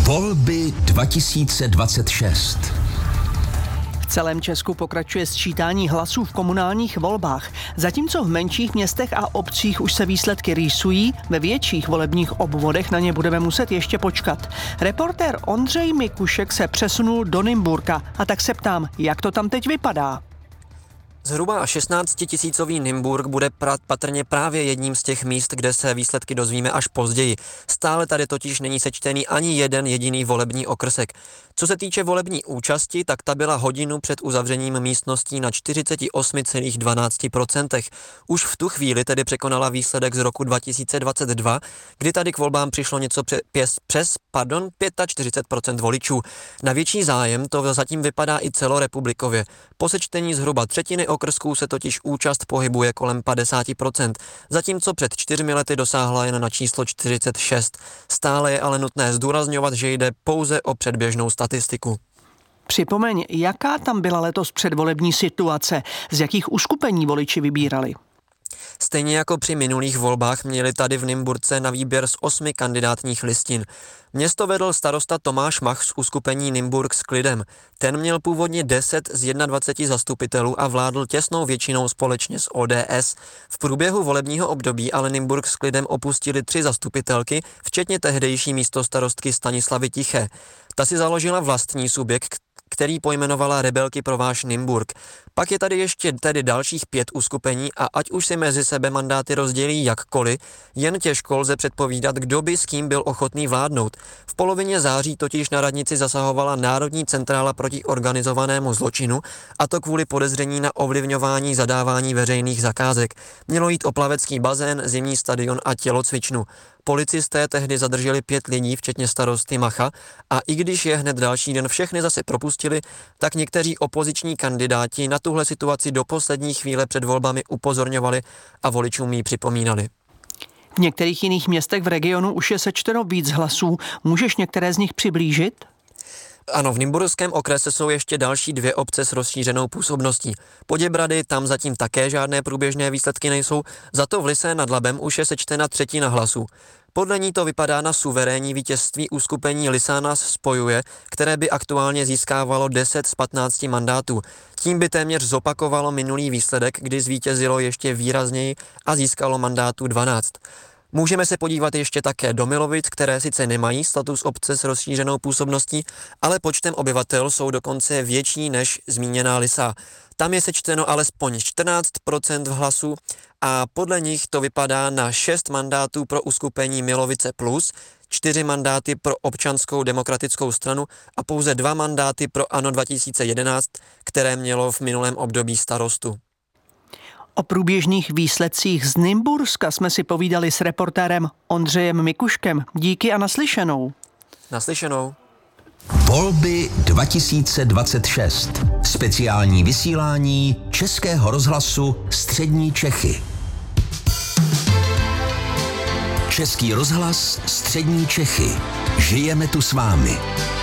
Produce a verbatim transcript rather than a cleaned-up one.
Volby dva tisíce dvacet šest. V celém Česku pokračuje sčítání hlasů v komunálních volbách. Zatímco v menších městech a obcích už se výsledky rýsují, ve větších volebních obvodech na ně budeme muset ještě počkat. Reportér Ondřej Mikušek se přesunul do Nymburka a tak se ptám, jak to tam teď vypadá. Zhruba šestnáctitisícový Nymburk bude patrně právě jedním z těch míst, kde se výsledky dozvíme až později. Stále tady totiž není sečtený ani jeden jediný volební okrsek. Co se týče volební účasti, tak ta byla hodinu před uzavřením místností na čtyřicet osm celá dvanáct procenta. Už v tu chvíli tedy překonala výsledek z roku dva tisíce dvacet dva, kdy tady k volbám přišlo něco přes, přes pardon, čtyřicet pět procent voličů. Na větší zájem to zatím vypadá i celorepublikově. Po sečtení zhruba třetiny okrsků se totiž účast pohybuje kolem padesát procent, zatímco před čtyřmi lety dosáhla jen na číslo čtyřicet šest. Stále je ale nutné zdůrazňovat, že jde pouze o předběžnou statistiku. Připomeň, jaká tam byla letos předvolební situace, z jakých uskupení voliči vybírali? Stejně jako při minulých volbách měli tady v Nymburce na výběr z osmi kandidátních listin. Město vedl starosta Tomáš Mach z uskupení Nymburk s klidem. Ten měl původně deset z dvaceti jedna zastupitelů a vládl těsnou většinou společně s O D S. V průběhu volebního období ale Nymburk s klidem opustili tři zastupitelky, včetně tehdejší místostarostky Stanislavy Tiché. Ta si založila vlastní subjekt, který pojmenovala Rebelky pro váš Nymburk. Pak je tady ještě tedy dalších pět uskupení a ať už si mezi sebe mandáty rozdělí jakkoliv, jen těžko lze předpovídat, kdo by s kým byl ochotný vládnout. V polovině září totiž na radnici zasahovala Národní centrála proti organizovanému zločinu, a to kvůli podezření na ovlivňování zadávání veřejných zakázek. Mělo jít o plavecký bazén, zimní stadion a tělocvičnu. Policisté tehdy zadrželi pět lidí, včetně starosty Macha, a i když je hned další den všechny zase propustili, tak někteří opoziční kandidáti na tuhle situaci do poslední chvíle před volbami upozorňovali a voličům ji připomínali. V některých jiných městech v regionu už je sečteno víc hlasů. Můžeš některé z nich přiblížit? Ano, v Nymburském okrese jsou ještě další dvě obce s rozšířenou působností. Poděbrady, tam zatím také žádné průběžné výsledky nejsou, za to v Lysé nad Labem už je sečtena třetina hlasů. Podle ní to vypadá na suverénní vítězství uskupení Lysa nás spojuje, které by aktuálně získávalo deset z patnácti mandátů. Tím by téměř zopakovalo minulý výsledek, kdy zvítězilo ještě výrazněji a získalo mandátů dvanáct. Můžeme se podívat ještě také do Milovic, které sice nemají status obce s rozšířenou působností, ale počtem obyvatel jsou dokonce větší než zmíněná Lysa. Tam je sečteno alespoň čtrnáct procent hlasů a podle nich to vypadá na šest mandátů pro uskupení Milovice plus, čtyři mandáty pro Občanskou demokratickou stranu a pouze dva mandáty pro ANO dva tisíce jedenáct, které mělo v minulém období starostu. O průběžných výsledcích z Nymburska jsme si povídali s reportérem Ondřejem Mikuškem. Díky a naslyšenou. Naslyšenou. Volby dva tisíce dvacet šest. Speciální vysílání Českého rozhlasu Střední Čechy. Český rozhlas Střední Čechy. Žijeme tu s vámi.